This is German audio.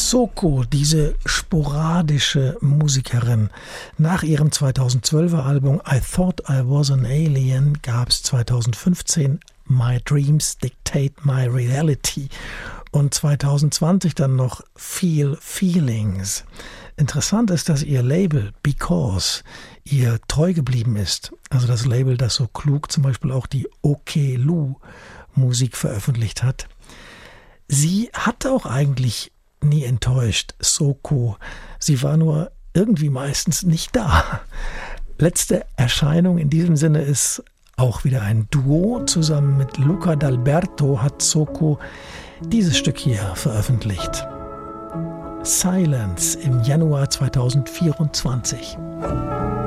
Soko, diese sporadische Musikerin. Nach ihrem 2012er Album I Thought I Was an Alien gab es 2015 My Dreams Dictate My Reality und 2020 dann noch Feel Feelings. Interessant ist, dass ihr Label Because ihr treu geblieben ist. Also das Label, das so klug zum Beispiel auch die OK Lu Musik veröffentlicht hat. Sie hat auch eigentlich nie enttäuscht, Soko. Sie war nur irgendwie meistens nicht da. Letzte Erscheinung in diesem Sinne ist auch wieder ein Duo. Zusammen mit Luca D'Alberto hat Soko dieses Stück hier veröffentlicht. Silence im Januar 2024.